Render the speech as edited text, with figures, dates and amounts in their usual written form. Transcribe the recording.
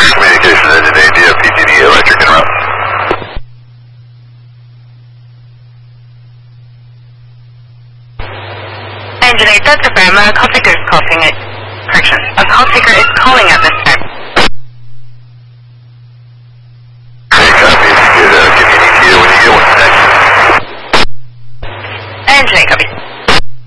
Communication engine, India, PTD, electric en route. Engine 8, that's affirm. Call taker is calling it. Correction. A call taker is calling at this time. Okay, copy. Give me an ETA when you get one next. Engine 8, copy.